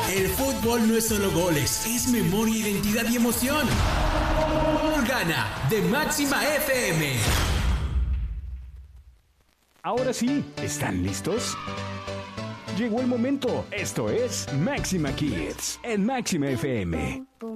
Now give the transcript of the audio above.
El fútbol no es solo goles, es memoria, identidad y emoción. Gana de Máxima FM. Ahora sí, ¿están listos? Llegó el momento. Esto es Máxima Kids en Máxima FM.